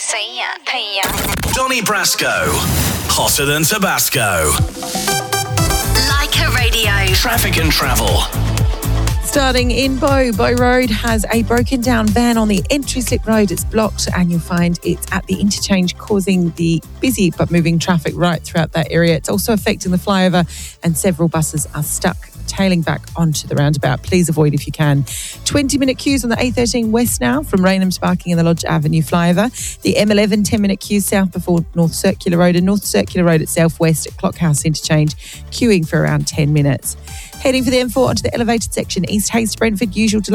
Donny Brasco, hotter than Tabasco. Leica Radio. Traffic and travel. Starting in Bow Road has a broken down van on the entry slip road. It's blocked and you'll find it's at the interchange, causing the busy but moving traffic right throughout that area. It's also affecting the flyover and several buses are stuck tailing back onto the roundabout. Please avoid if you can. 20-minute queues on the A13 West now from Raynham to Barking and the Lodge Avenue flyover. The M11 10-minute queue south before North Circular Road and North Circular Road at southwest at Clockhouse interchange, queuing for around 10 minutes. Heading for the M4 onto the elevated section, East Hayes to Brentford, usual delay